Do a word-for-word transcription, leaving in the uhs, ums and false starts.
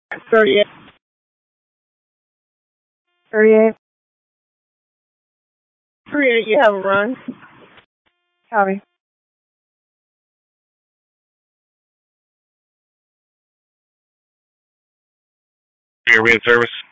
thirty-eight. thirty-eight. thirty-eight, you have a run. Copy. You're in service.